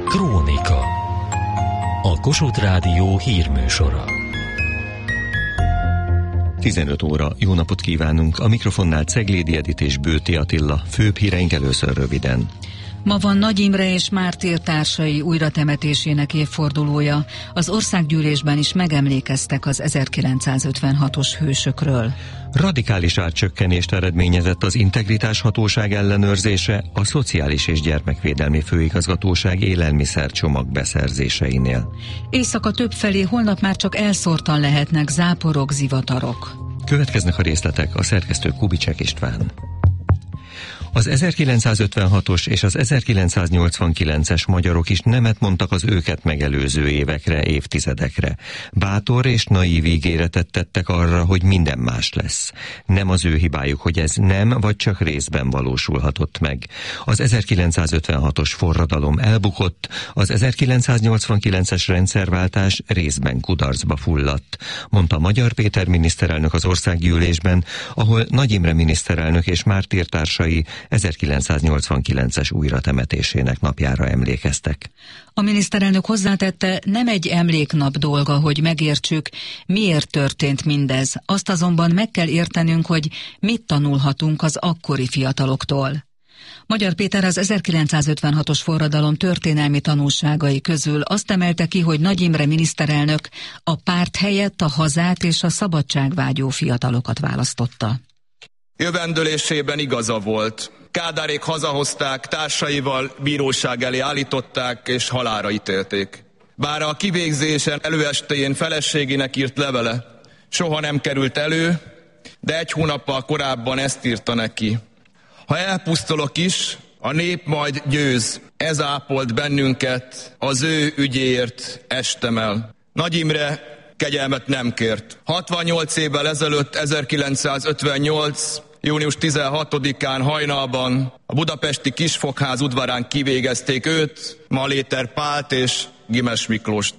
Krónika. A Kossuth Rádió hírműsora. 15 óra. Jó napot kívánunk! A mikrofonnál Ceglédi Edit és Bőti Attila. Főbb híreink először röviden. Ma van Nagy Imre és Mártír társai újratemetésének évfordulója. Az országgyűlésben is megemlékeztek az 1956-os hősökről. Radikális árcsökkenést eredményezett az Integritás Hatóság ellenőrzése a Szociális és Gyermekvédelmi Főigazgatóság élelmiszercsomag beszerzéseinél. Éjszaka többfelé holnap már csak elszórtan lehetnek záporok, zivatarok. Következnek a részletek, a szerkesztő Kubicek István. Az 1956-os és az 1989-es magyarok is nemet mondtak az őket megelőző évekre, évtizedekre. Bátor és naív ígéretet tettek arra, hogy minden más lesz. Nem az ő hibájuk, hogy ez nem vagy csak részben valósulhatott meg. Az 1956-os forradalom elbukott, az 1989-es rendszerváltás részben kudarcba fulladt, mondta Magyar Péter miniszterelnök az országgyűlésben, ahol Nagy Imre miniszterelnök és Mártír társai 1989-es újratemetésének napjára emlékeztek. A miniszterelnök hozzátette, nem egy emléknap dolga, hogy megértsük, miért történt mindez. Azt azonban meg kell értenünk, hogy mit tanulhatunk az akkori fiataloktól. Magyar Péter az 1956-os forradalom történelmi tanulságai közül azt emelte ki, hogy Nagy Imre miniszterelnök a párt helyett a hazát és a szabadságvágyó fiatalokat választotta. Jövendőlésében igaza volt. Kádárék hazahozták, társaival bíróság elé állították és halálra ítélték. Bár a kivégzésen előestéjén feleségének írt levele soha nem került elő, de egy hónappal korábban ezt írta neki. Ha elpusztulok is, a nép majd győz. Ez ápolt bennünket, az ő ügyéért estem el. Nagy Imre kegyelmet nem kért. 68 évvel ezelőtt, 1958. június 16-án hajnalban a budapesti Kisfogház udvarán kivégezték őt, Maléter Pált és Gimes Miklóst.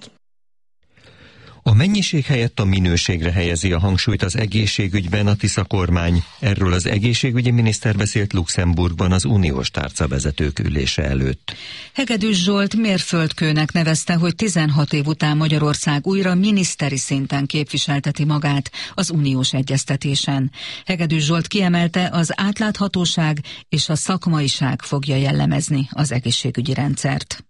A mennyiség helyett a minőségre helyezi a hangsúlyt az egészségügyben a Tisza kormány. Erről az egészségügyi miniszter beszélt Luxemburgban az uniós tárcavezetők ülése előtt. Hegedűs Zsolt mérföldkőnek nevezte, hogy 16 év után Magyarország újra miniszteri szinten képviselteti magát az uniós egyeztetésen. Hegedűs Zsolt kiemelte, az átláthatóság és a szakmaiság fogja jellemezni az egészségügyi rendszert.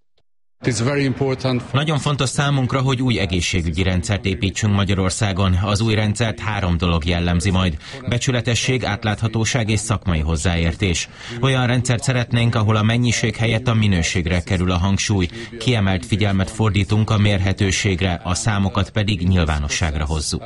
Nagyon fontos számunkra, hogy új egészségügyi rendszert építsünk Magyarországon. Az új rendszert 3 dolog jellemzi majd. Becsületesség, átláthatóság és szakmai hozzáértés. Olyan rendszert szeretnénk, ahol a mennyiség helyett a minőségre kerül a hangsúly. Kiemelt figyelmet fordítunk a mérhetőségre, a számokat pedig nyilvánosságra hozzuk.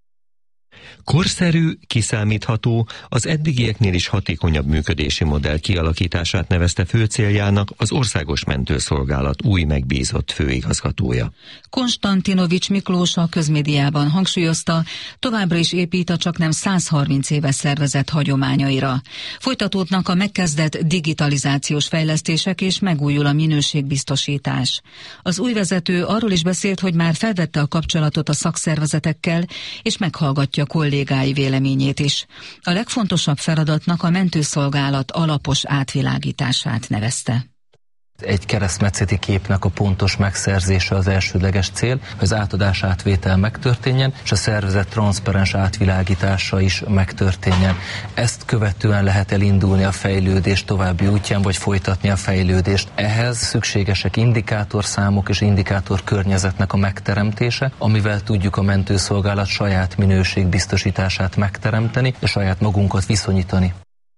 Korszerű, kiszámítható, az eddigieknél is hatékonyabb működési modell kialakítását nevezte fő céljának az Országos Mentőszolgálat új megbízott főigazgatója. Konstantinovics Miklós a közmédiában hangsúlyozta, továbbra is épít a csaknem 130 éves szervezet hagyományaira. Folytatódnak a megkezdett digitalizációs fejlesztések és megújul a minőségbiztosítás. Az új vezető arról is beszélt, hogy már felvette a kapcsolatot a szakszervezetekkel, és meghallgatja kollégái véleményét is. A legfontosabb feladatnak a mentőszolgálat alapos átvilágítását nevezte. Egy keresztmetszeti képnek a pontos megszerzése az elsődleges cél, hogy az átadás-átvétel megtörténjen, és a szervezet transzparens átvilágítása is megtörténjen. Ezt követően lehet elindulni a fejlődés további útján, vagy folytatni a fejlődést. Ehhez szükségesek indikátorszámok és indikátorkörnyezetnek a megteremtése, amivel tudjuk a mentőszolgálat saját minőségbiztosítását megteremteni, és saját magunkat viszonyítani.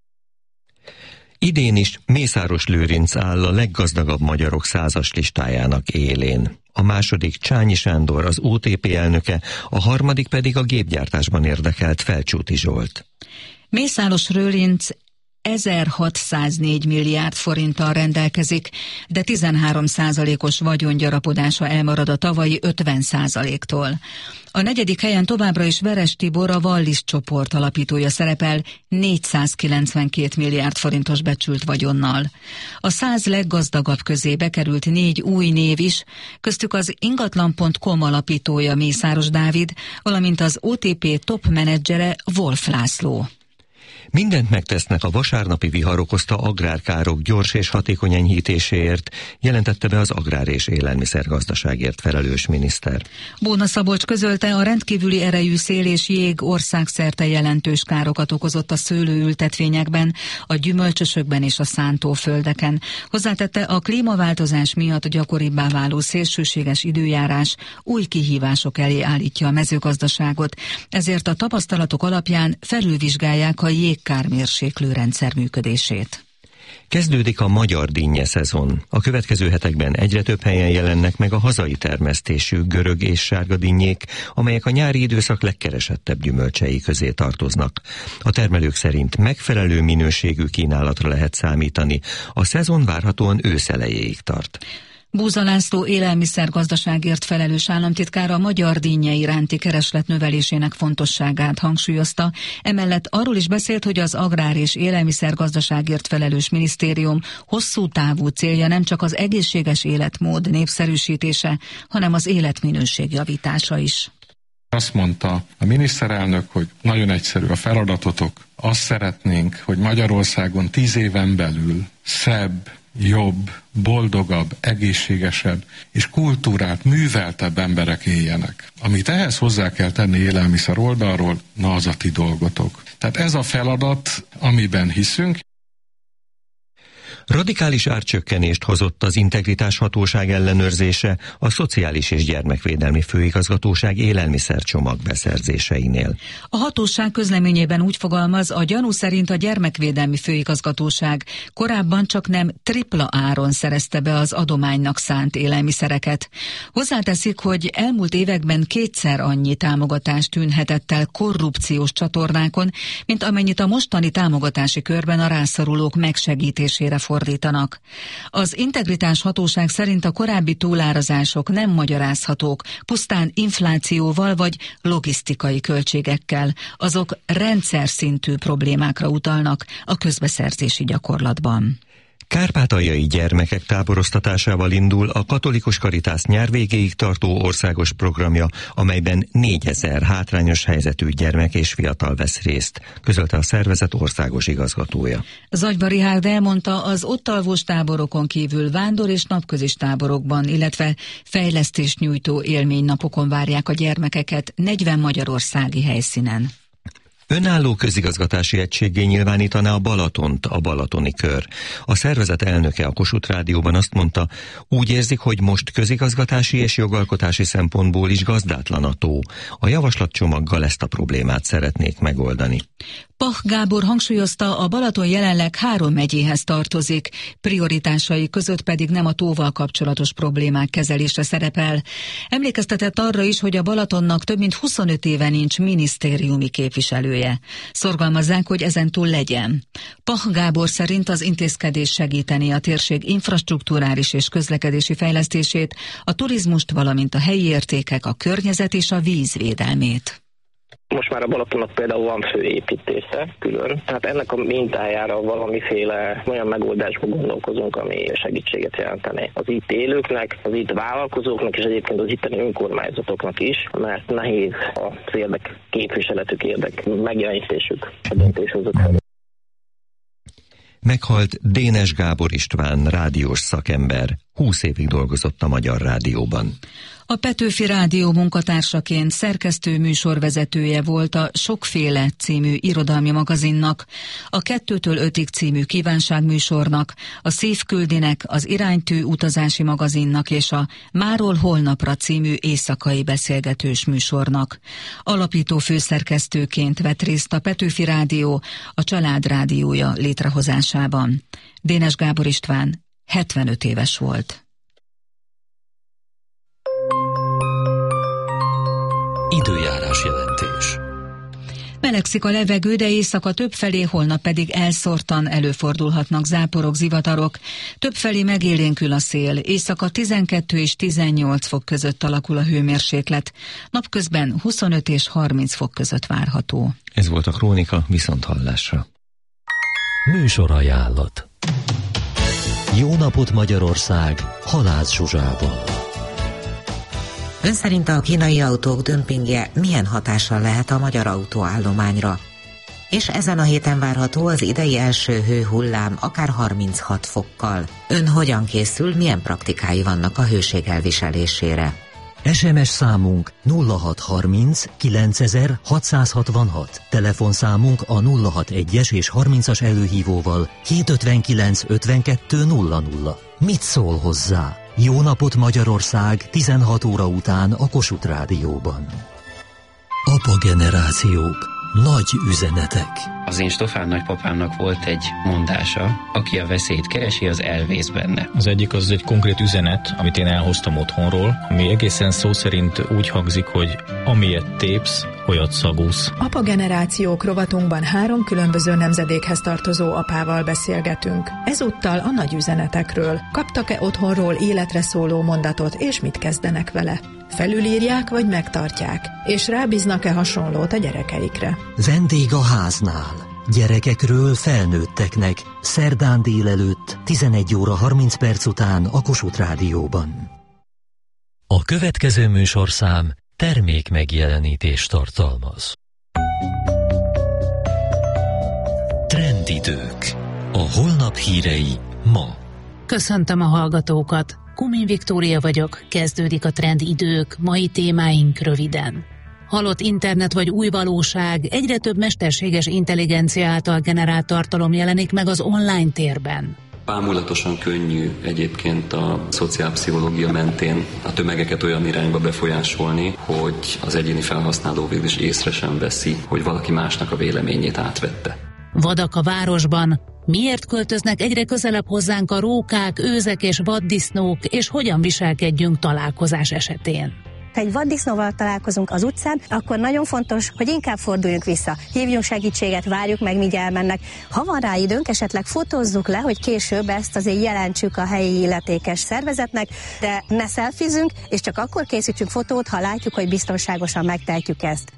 Idén is Mészáros Lőrinc áll a leggazdagabb magyarok 100-as listájának élén. A második Csányi Sándor, az OTP elnöke, a harmadik pedig a gépgyártásban érdekelt Felcsúti Zsolt. Mészáros Lőrinc 1604 milliárd forinttal rendelkezik, de 13%-os vagyongyarapodása elmarad a tavalyi 50%-tól. A negyedik helyen továbbra is Veres Tibor, a Wallis csoport alapítója szerepel 492 milliárd forintos becsült vagyonnal. A 100 leggazdagabb közé bekerült 4 új név is, köztük az ingatlan.com alapítója Mészáros Dávid, valamint az OTP top menedzsere Wolf László. Mindent megtesznek a vasárnapi vihar okozta agrárkárok gyors és hatékony enyhítéséért, jelentette be az Agrár- és Élelmiszergazdaságért felelős miniszter. Bóna Szabolcs közölte, a rendkívüli erejű szél és jég országszerte jelentős károkat okozott a szőlőültetvényekben, a gyümölcsösökben és a szántóföldeken. Hozzátette, a klímaváltozás miatt gyakoribbá váló szélsőséges időjárás új kihívások elé állítja a mezőgazdaságot, ezért a tapasztalatok alapján felülvizsgálják a jégkármérséklő rendszer működését. Kezdődik a magyar dinnye szezon. A következő hetekben egyre több helyen jelennek meg a hazai termesztésű görög és sárga dinnyék, amelyek a nyári időszak legkeresettebb gyümölcsei közé tartoznak. A termelők szerint megfelelő minőségű kínálatra lehet számítani. A szezon várhatóan ősz elejéig tart. Búza László élelmiszergazdaságért felelős államtitkár a magyar dinnye iránti kereslet növelésének fontosságát hangsúlyozta, emellett arról is beszélt, hogy az Agrár- és Élelmiszergazdaságért felelős minisztérium hosszú távú célja nem csak az egészséges életmód népszerűsítése, hanem az életminőség javítása is. Azt mondta a miniszterelnök, hogy nagyon egyszerű a feladatotok. Azt szeretnénk, hogy Magyarországon 10 éven belül szebb, jobb, boldogabb, egészségesebb és kultúrát, műveltebb emberek éljenek. Amit ehhez hozzá kell tenni élelmiszer oldalról, na az a ti dolgotok. Tehát ez a feladat, amiben hiszünk. Radikális árcsökkenést hozott az Integritás Hatóság ellenőrzése a Szociális és Gyermekvédelmi Főigazgatóság élelmiszercsomag beszerzéseinél. A hatóság közleményében úgy fogalmaz, a gyanú szerint a Gyermekvédelmi Főigazgatóság korábban csak nem tripla áron szerezte be az adománynak szánt élelmiszereket. Hozzáteszik, hogy elmúlt években 2-szer annyi támogatást tűnhetett el korrupciós csatornákon, mint amennyit a mostani támogatási körben a rászorulók megsegítésére fordítanak. Az Integritás Hatóság szerint a korábbi túlárazások nem magyarázhatók, pusztán inflációval vagy logisztikai költségekkel. Azok rendszer szintű problémákra utalnak a közbeszerzési gyakorlatban. Kárpátaljai gyermekek táboroztatásával indul a Katolikus Karitász nyár végéig tartó országos programja, amelyben 4000 hátrányos helyzetű gyermek és fiatal vesz részt, közölte a szervezet országos igazgatója. Zagyva Rihárd elmondta, az ott alvós táborokon kívül vándor- és napközis táborokban, illetve fejlesztést nyújtó élménynapokon várják a gyermekeket 40 magyarországi helyszínen. Önálló közigazgatási egységgé nyilvánítaná a Balatont a Balatoni Kör. A szervezet elnöke a Kossuth Rádióban azt mondta, úgy érzik, hogy most közigazgatási és jogalkotási szempontból is gazdátlan a tó. A javaslatcsomaggal ezt a problémát szeretnék megoldani. Pach Gábor hangsúlyozta, a Balaton jelenleg 3 megyéhez tartozik, prioritásai között pedig nem a tóval kapcsolatos problémák kezelése szerepel. Emlékeztetett arra is, hogy a Balatonnak több mint 25 éve nincs minisztériumi képviselője. Szorgalmazzák, hogy ezentúl legyen. Pach Gábor szerint az intézkedés segíteni a térség infrastrukturális és közlekedési fejlesztését, a turizmust, valamint a helyi értékek, a környezet és a víz védelmét. Most már a Balatonnak például van főépítése külön, tehát ennek a mintájára valamiféle olyan megoldásba gondolkozunk, ami segítséget jelentene az itt élőknek, az itt vállalkozóknak és egyébként az itteni önkormányzatoknak is, mert nehéz az érdek képviseletük, érdek megjelenítésük a döntéshozók felé. Meghalt Dénes Gábor István, rádiós szakember, 20 évig dolgozott a Magyar Rádióban. A Petőfi Rádió munkatársaként szerkesztő műsorvezetője volt a Sokféle című irodalmi magazinnak, a 2-től 5-ig című kívánságműsornak, a Szívküldinek, az Iránytű utazási magazinnak és a Máról holnapra című éjszakai beszélgetős műsornak. Alapító főszerkesztőként vett részt a Petőfi Rádió, a Család Rádiója létrehozásában. Dénes Gábor István 75 éves volt. Időjárás jelentés. Melegszik a levegő, de éjszaka többfelé, holnap pedig elszórtan előfordulhatnak záporok, zivatarok. Többfelé megélénkül a szél, éjszaka 12 és 18 fok között alakul a hőmérséklet. Napközben 25 és 30 fok között várható. Ez volt a Krónika, viszonthallásra. Műsorajánlat. Jó napot Magyarország, Halász Zsuzsával. Ön szerint a kínai autók dömpingje milyen hatással lehet a magyar autóállományra? és ezen a héten várható az idei első hőhullám, akár 36 fokkal. Ön hogyan készül, milyen praktikái vannak a hőség elviselésére? SMS számunk 0630 9666. Telefonszámunk a 061-es és 30-as előhívóval 759 52 00. Mit szól hozzá? Jó napot Magyarország 16 óra után a Kossuth Rádióban. Apa generációk, nagy üzenetek. Az én Stofán nagypapámnak volt egy mondása: aki a veszélyt keresi, az elvész benne. Az egyik az egy konkrét üzenet, amit én elhoztam otthonról, ami egészen szó szerint úgy hangzik, hogy amilyet tépsz, olyat szagúsz. Apa generációk rovatunkban 3 különböző nemzedékhez tartozó apával beszélgetünk. Ezúttal a nagy üzenetekről. Kaptak-e otthonról életre szóló mondatot, és mit kezdenek vele? Felülírják vagy megtartják, és rábíznak-e hasonlót a gyerekeikre? Vendég a háznál. Gyerekekről felnőtteknek. Szerdán délelőtt 11 óra 30 perc után a Kossuth Rádióban. A következő műsorszám termék megjelenítést tartalmaz. Trendidők. A holnap hírei ma. Köszöntöm a hallgatókat! Kumin Viktória vagyok, kezdődik a Trendidők, mai témáink röviden. Halott internet vagy új valóság, egyre több mesterséges intelligencia által generált tartalom jelenik meg az online térben. Bámulatosan könnyű egyébként a szociálpszichológia mentén a tömegeket olyan irányba befolyásolni, hogy az egyéni felhasználó végül is észre sem veszi, hogy valaki másnak a véleményét átvette. Vadak a városban. Miért költöznek egyre közelebb hozzánk a rókák, őzek és vaddisznók, és hogyan viselkedjünk találkozás esetén? Ha egy vaddisznóval találkozunk az utcán, akkor nagyon fontos, hogy inkább forduljunk vissza. Hívjunk segítséget, várjuk meg, míg elmennek. Ha van rá időnk, esetleg fotózzuk le, hogy később ezt azért jelentsük a helyi illetékes szervezetnek, de ne szelfizünk, és csak akkor készítsünk fotót, ha látjuk, hogy biztonságosan megtehetjük ezt.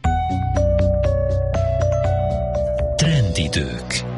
Trendidők.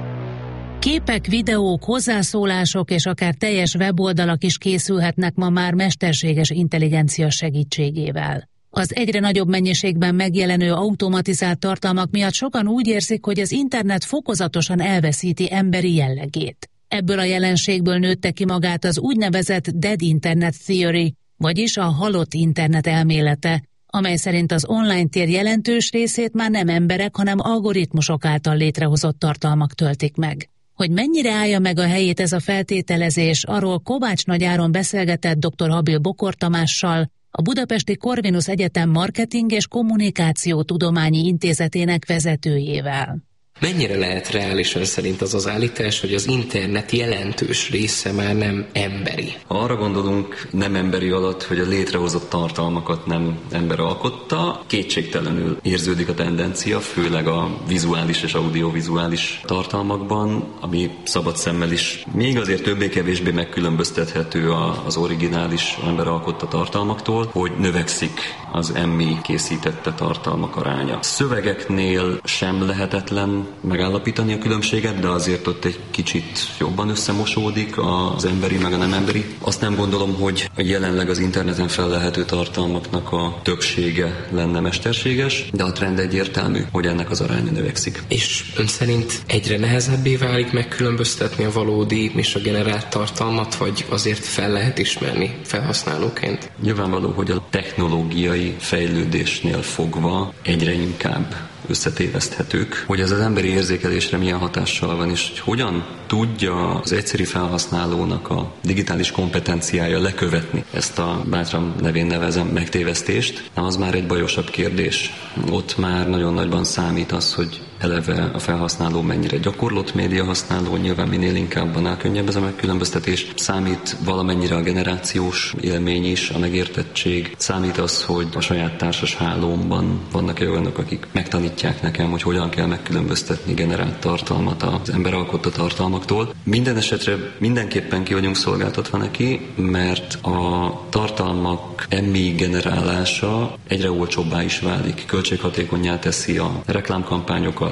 Képek, videók, hozzászólások és akár teljes weboldalak is készülhetnek ma már mesterséges intelligencia segítségével. Az egyre nagyobb mennyiségben megjelenő automatizált tartalmak miatt sokan úgy érzik, hogy az internet fokozatosan elveszíti emberi jellegét. Ebből a jelenségből nőtte ki magát az úgynevezett Dead Internet Theory, vagyis a halott internet elmélete, amely szerint az online tér jelentős részét már nem emberek, hanem algoritmusok által létrehozott tartalmak töltik meg. Hogy mennyire állja meg a helyét ez a feltételezés, arról Kovács Nagy Áron beszélgetett dr. Habil Bokor Tamással, a Budapesti Corvinus Egyetem Marketing és Kommunikáció Tudományi Intézetének vezetőjével. Mennyire lehet reális ön szerint az az állítás, hogy az internet jelentős része már nem emberi? Ha arra gondolunk nem emberi alatt, hogy a létrehozott tartalmakat nem ember alkotta, kétségtelenül érződik a tendencia, főleg a vizuális és audiovizuális tartalmakban, ami szabad szemmel is még azért többé-kevésbé megkülönböztethető az originális ember alkotta tartalmaktól, hogy növekszik az emmi készítette tartalmak aránya. Szövegeknél sem lehetetlen megállapítani a különbséget, de azért ott egy kicsit jobban összemosódik az emberi meg a nem emberi. Azt nem gondolom, hogy jelenleg az interneten fellelhető tartalmaknak a többsége lenne mesterséges, de a trend egyértelmű, hogy ennek az aránya növekszik. És ön szerint egyre nehezebbé válik megkülönböztetni a valódi és a generált tartalmat, vagy azért fel lehet ismerni felhasználóként? Nyilvánvaló, hogy a technológiai fejlődésnél fogva egyre inkább összetéveszthetők, hogy ez az emberi érzékelésre milyen hatással van, és hogy hogyan tudja az egyszeri felhasználónak a digitális kompetenciája lekövetni ezt a bátran nevén nevezem megtévesztést, az már egy bajosabb kérdés. Ott már nagyon nagyban számít az, hogy eleve a felhasználó mennyire gyakorlott média használó, nyilván minél inkább annál könnyebb ez a megkülönböztetés. Számít valamennyire a generációs élmény is, a megértettség. Számít az, hogy a saját társas hálómban vannak-e olyanok, akik megtanítják nekem, hogy hogyan kell megkülönböztetni generált tartalmat az ember alkotta tartalmaktól. Minden esetre mindenképpen ki vagyunk szolgáltatva neki, mert a tartalmak emmi generálása egyre olcsóbbá is válik. Költséghatékonnyá teszi a reklámkampányokat,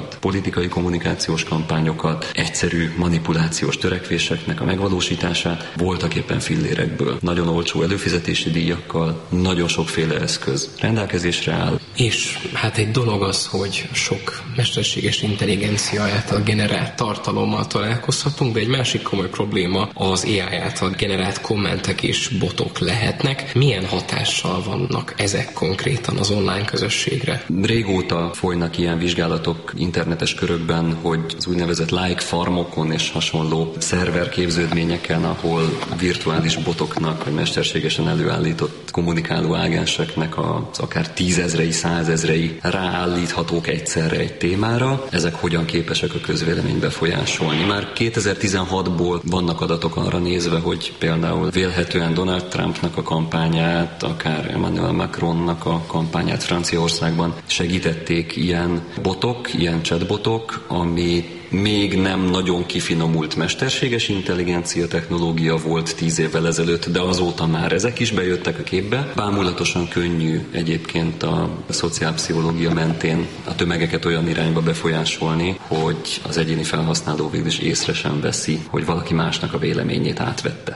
kampányokat, politikai kommunikációs kampányokat, egyszerű manipulációs törekvéseknek a megvalósítását voltak éppen fillérekből. Nagyon olcsó előfizetési díjakkal, nagyon sokféle eszköz rendelkezésre áll. És hát egy dolog az, hogy sok mesterséges intelligencia által generált tartalommal találkozhatunk, de egy másik komoly probléma az AI által generált kommentek és botok lehetnek. Milyen hatással vannak ezek konkrétan az online közösségre? Régóta folynak ilyen vizsgálatok internetes körökben, hogy az úgynevezett like farmokon és hasonló szerverképződményeken, ahol virtuális botoknak, vagy mesterségesen előállított kommunikáló ágenseknek az akár 10 000, 100 000 ráállíthatók egyszerre egy témára, ezek hogyan képesek a közvéleményt befolyásolni. Már 2016-ból vannak adatok arra nézve, hogy például vélhetően Donald Trumpnak a kampányát, akár Emmanuel Macronnak a kampányát Franciaországban segítették ilyen botok, ilyen chatbotok, ami még nem nagyon kifinomult mesterséges intelligencia technológia volt 10 évvel ezelőtt, de azóta már ezek is bejöttek a képbe. Bámulatosan könnyű egyébként a szociálpszichológia mentén a tömegeket olyan irányba befolyásolni, hogy az egyéni felhasználó végül is észre sem veszi, hogy valaki másnak a véleményét átvette.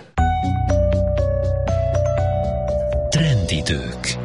Trendidők.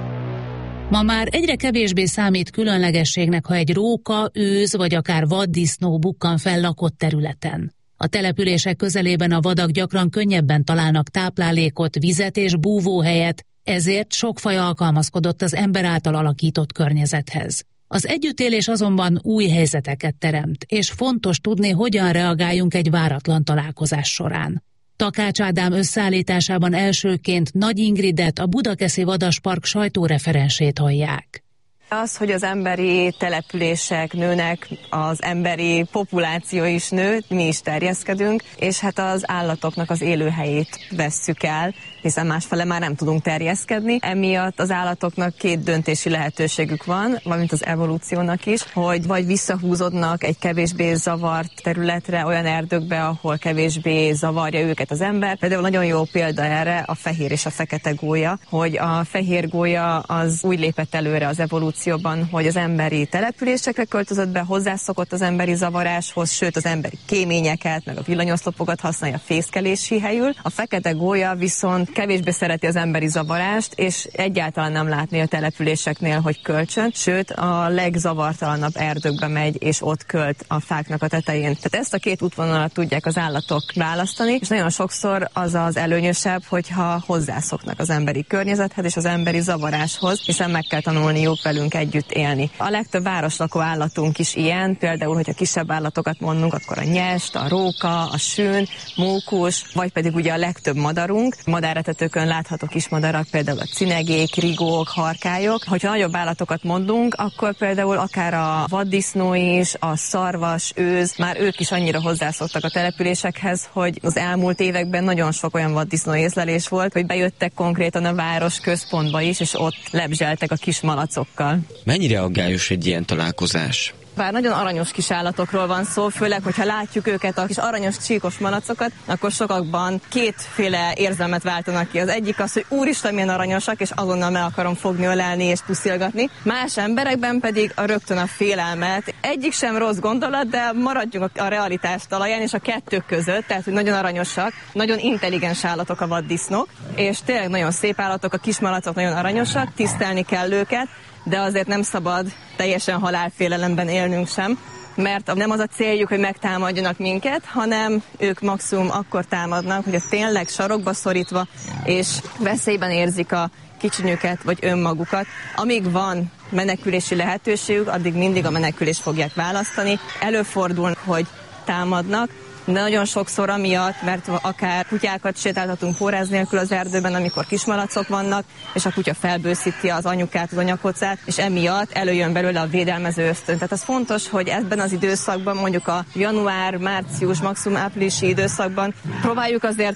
Ma már egyre kevésbé számít különlegességnek, ha egy róka, őz vagy akár vaddisznó bukkan fel lakott területen. A települések közelében a vadak gyakran könnyebben találnak táplálékot, vizet és búvóhelyet, ezért sok faj alkalmazkodott az ember által alakított környezethez. Az együttélés azonban új helyzeteket teremt, és fontos tudni, hogyan reagáljunk egy váratlan találkozás során. Takács Ádám összeállításában elsőként Nagy Ingridet, a Budakeszi Vadaspark sajtóreferensét hallják. Az, hogy az emberi települések nőnek, az emberi populáció is nő, mi is terjeszkedünk, és hát az állatoknak az élőhelyét vesszük el, hiszen másfele már nem tudunk terjeszkedni. Emiatt az állatoknak két döntési lehetőségük van, valamint az evolúciónak is, hogy vagy visszahúzódnak egy kevésbé zavart területre, olyan erdőkbe, ahol kevésbé zavarja őket az ember. Például nagyon jó példa erre a fehér és a fekete gólya, hogy a fehér gólya az úgy lépett előre az evolúcióban, hogy az emberi településekre költözött be, hozzászokott az emberi zavaráshoz, sőt az emberi kéményeket, meg a villanyoszlopokat használja fészkelési helyül. A fekete gólya viszont kevésbé szereti az emberi zavarást, és egyáltalán nem látni a településeknél, hogy kölcsön, sőt a legzavartalanabb erdőkbe megy, és ott költ a fáknak a tetején. Tehát ezt a két útvonalat tudják az állatok választani, és nagyon sokszor az az előnyösebb, hogyha hozzászoknak az emberi környezethez és az emberi zavaráshoz, hiszen meg kell tanulniuk velünk együtt élni. A legtöbb városlakó állatunk is ilyen, például, hogyha kisebb állatokat mondunk, akkor a nyest, a róka, a sün, mókus, vagy pedig ugye a legtöbb madarunk. Madáretetőkön látható kismadarak, például a cinegék, rigók, harkályok. Hogyha nagyobb állatokat mondunk, akkor például akár a vaddisznó is, a szarvas, őz, már ők is annyira hozzászoktak a településekhez, hogy az elmúlt években nagyon sok olyan vaddisznó észlelés volt, hogy bejöttek konkrétan a város központba is, és ott lebzseltek a kis malacokkal. Mennyire aggályos egy ilyen találkozás? Bár nagyon aranyos kis állatokról van szó, főleg, hogyha látjuk őket, a kis aranyos csíkos malacokat, akkor sokakban kétféle érzelmet váltanak ki. Az egyik az, hogy úristen, milyen aranyosak, és azonnal meg akarom fogni, ölelni és puszilgatni. Más emberekben pedig rögtön a félelmet. Egyik sem rossz gondolat, de maradjunk a realitás talaján, és a kettő között, tehát, hogy nagyon aranyosak, nagyon intelligens állatok a vaddisznók, és tényleg nagyon szép állatok, a kis malacok nagyon aranyosak, tisztelni kell őket, de azért nem szabad teljesen halálfélelemben élnünk sem, mert nem az a céljuk, hogy megtámadjanak minket, hanem ők maximum akkor támadnak, hogy tényleg sarokba szorítva és veszélyben érzik a kicsinyüket vagy önmagukat. Amíg van menekülési lehetőségük, addig mindig a menekülést fogják választani. Előfordul, hogy támadnak, de nagyon sokszor amiatt, mert akár kutyákat sétáltatunk forráz nélkül az erdőben, amikor kismalacok vannak, és a kutya felbőszíti az anyukát, az anyakocát, és emiatt előjön belőle a védelmező ösztön. Tehát az fontos, hogy ebben az időszakban, mondjuk a január, március, maximum áprilisi időszakban próbáljuk azért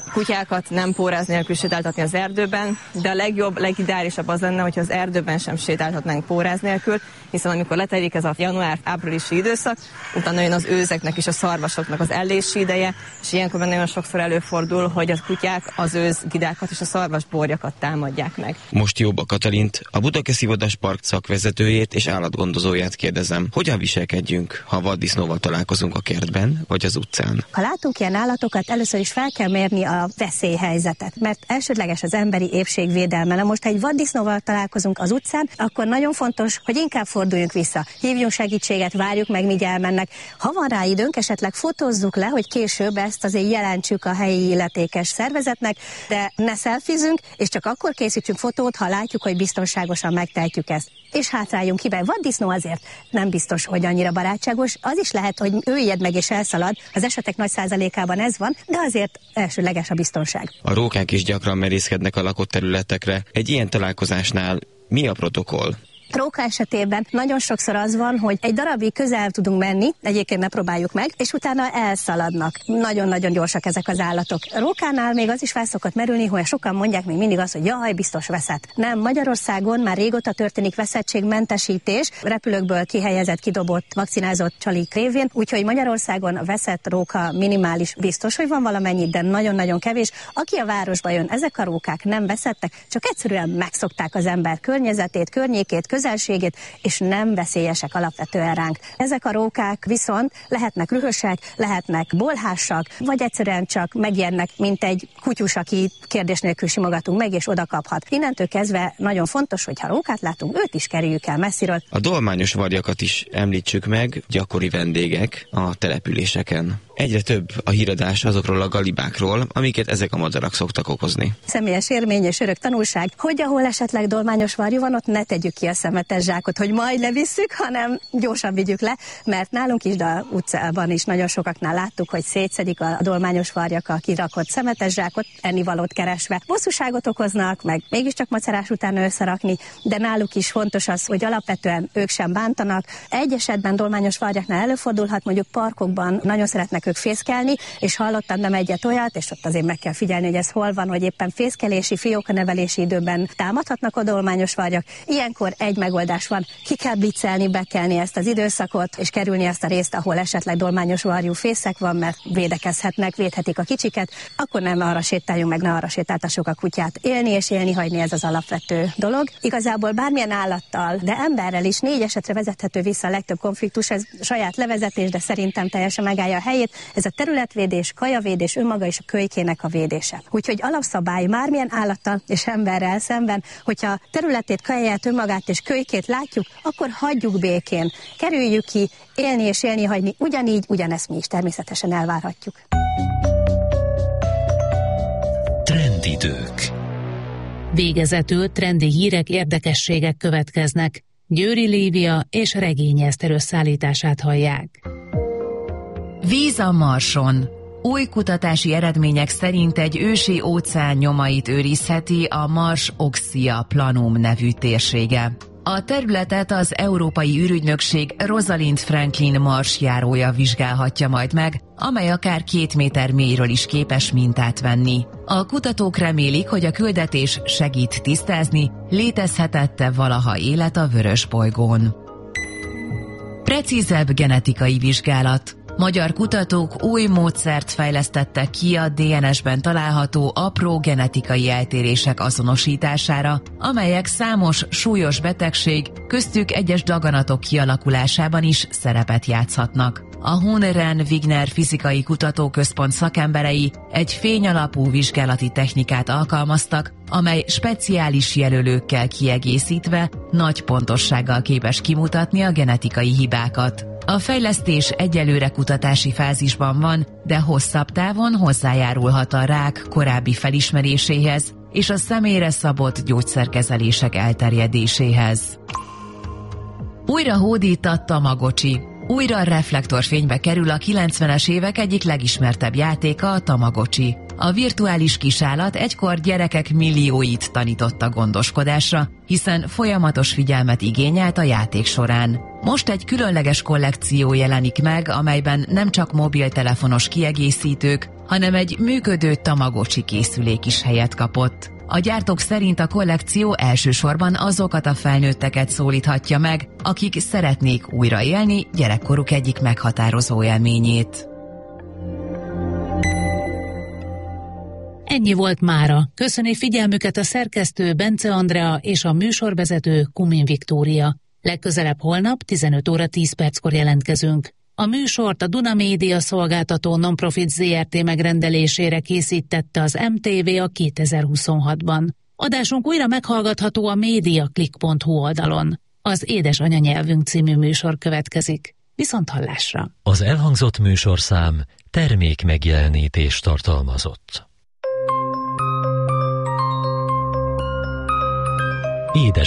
kutyákat nem póráz nélkül sétáltatni az erdőben, de a legjobb, legideálisabb az lenne, hogyha az erdőben sem sétáltatnánk póráz nélkül, hiszen amikor letelik ez a január-áprilisi időszak, utána jön az őzeknek és a szarvasoknak az ellési ideje, és ilyenkor nagyon sokszor előfordul, hogy a kutyák az őzgidákat és a szarvasborjakat támadják meg. Most Jóba Katalint, a Budakeszi Vadaspark szakvezetőjét és állatgondozóját kérdezem, hogyan viselkedjünk, ha vaddisznóval találkozunk a kertben vagy az utcán? Ha látunk ilyen állatokat, először is fel kell mérni a veszélyhelyzetet, mert elsődleges az emberi épség védelme. Na most, ha egy vaddisznóval találkozunk az utcán, akkor nagyon fontos, hogy inkább forduljunk vissza. Hívjunk segítséget, várjuk meg, míg elmennek. Ha van rá időnk, esetleg fotózzuk le, hogy később ezt azért jelentsük a helyi illetékes szervezetnek, de ne szelfizünk, és csak akkor készítsünk fotót, ha látjuk, hogy biztonságosan megtehetjük ezt. És hátráljunk ki be. Vaddisznó azért nem biztos, hogy annyira barátságos. Az is lehet, hogy ő ijed meg és elszalad. Az esetek nagy százalékában ez van, de azért elsőleges a biztonság. A rókák is gyakran merészkednek a lakott területekre. Egy ilyen találkozásnál mi a protokoll? Róka esetében nagyon sokszor az van, hogy egy darabig közel tudunk menni, egyébként ne próbáljuk meg, és utána elszaladnak. Nagyon-nagyon gyorsak ezek az állatok. Rókánál még az is fel szokott merülni, hogy sokan mondják még mindig azt, hogy jaj, biztos veszett. Nem, Magyarországon már régóta történik veszettségmentesítés, repülőkből kihelyezett, kidobott, vakcinázott csalik révén, úgyhogy Magyarországon a veszett róka minimális, biztos, hogy van valamennyi, de nagyon-nagyon kevés. Aki a városba jön, ezek a rókák nem veszettek, csak egyszerűen megszokták az ember környezetét, környékét, közelségét, és nem veszélyesek alapvetően ránk. Ezek a rókák viszont lehetnek rühösek, lehetnek bolhásak, vagy egyszerűen csak megijednek, mint egy kutyus, aki kérdés nélkül simogatunk meg, és oda kaphat. Innentől kezdve nagyon fontos, hogy ha rókát látunk, őt is kerüljük el messziről. A dolmányos varjakat is említsük meg, gyakori vendégek a településeken. Egyre több a híradás azokról a galibákról, amiket ezek a madarak szoktak okozni. Személyes élmény és örök tanulság, hogy ahol esetleg dolmányos varjú van, ott ne tegyük ki a szemetes zsákot, hogy majd levisszük, hanem gyorsan vigyük le, mert nálunk is, de a utcában is nagyon sokaknál láttuk, hogy szétszedik a dolmányos varjak a kirakott szemetes zsákot, ennivalót keresve. Bosszúságot okoznak, meg mégiscsak macerás után összerakni, de náluk is fontos az, hogy alapvetően ők sem bántanak. Egy esetben dolmányos varjaknál előfordulhat, mondjuk parkokban nagyon szeretnek ők fészkelni, és hallottam nem egyet olyat, és ott azért meg kell figyelni, hogy ez hol van, hogy éppen fészkelési, fiókanevelési időben támadhatnak a dolmányos varjak. Ilyenkor egy megoldás van, ki kell blitzelni, bekelni ezt az időszakot, és kerülni azt a részt, ahol esetleg dolmányos varjú fészek van, mert védekezhetnek, védhetik a kicsiket, akkor nem arra sétáljunk meg, ne arra sétáltassuk a kutyát. Élni és élni hagyni, ez az alapvető dolog. Igazából bármilyen állattal, de emberrel is 4 esetre vezethető vissza a legtöbb konfliktus, ez saját levezetés, de szerintem teljesen megállja a helyét. Ez a területvédés, kajavédés, önmaga és a kölykének a védése. Úgyhogy alapszabály bármilyen állattal és emberrel szemben, hogyha területét, kaját, önmagát és kölykét látjuk, akkor hagyjuk békén. Kerüljük ki, élni és élni hagyni, ugyanígy, ugyanezt mi is természetesen elvárhatjuk. Trendidők. Végezetül trendi hírek, érdekességek következnek. Győri Lívia és Regényi Eszter összeállítását hallják. Víz a Marson. Új kutatási eredmények szerint egy ősi óceán nyomait őrizheti a Mars Oxia Planum nevű térsége. A területet az Európai űrügynökség Rosalind Franklin marsjárója vizsgálhatja majd meg, amely akár 2 méter mélyről is képes mintát venni. A kutatók remélik, hogy a küldetés segít tisztázni, létezhetette valaha élet a Vörösbolygón. Precízebb genetikai vizsgálat. Magyar kutatók új módszert fejlesztettek ki a DNS-ben található apró genetikai eltérések azonosítására, amelyek számos súlyos betegség, köztük egyes daganatok kialakulásában is szerepet játszhatnak. A Hunren Wigner Fizikai Kutatóközpont szakemberei egy fényalapú vizsgálati technikát alkalmaztak, amely speciális jelölőkkel kiegészítve nagy pontossággal képes kimutatni a genetikai hibákat. A fejlesztés egyelőre kutatási fázisban van, de hosszabb távon hozzájárulhat a rák korábbi felismeréséhez és a személyre szabott gyógyszerkezelések elterjedéséhez. Újra hódít a Tamagocsi. Újra reflektorfénybe kerül a 90-es évek egyik legismertebb játéka, a Tamagocsi. A virtuális kisállat egykor gyerekek millióit tanította gondoskodásra, hiszen folyamatos figyelmet igényelt a játék során. Most egy különleges kollekció jelenik meg, amelyben nem csak mobiltelefonos kiegészítők, hanem egy működő Tamagotchi készülék is helyet kapott. A gyártók szerint a kollekció elsősorban azokat a felnőtteket szólíthatja meg, akik szeretnék újra élni gyerekkoruk egyik meghatározó élményét. Ennyi volt mára. Köszöni figyelmüket a szerkesztő Bence Andrea és a műsorvezető Kumin Viktória. Legközelebb holnap 15 óra 10 perckor jelentkezünk. A műsort a Duna Média szolgáltató Nonprofit Zrt. Megrendelésére készítette az MTV a 2026-ban. Adásunk újra meghallgatható a mediaclick.hu oldalon. Az Édes Anyanyelvünk című műsor következik. Viszonthallásra! Az elhangzott műsorszám termék megjelenítést tartalmazott. Édes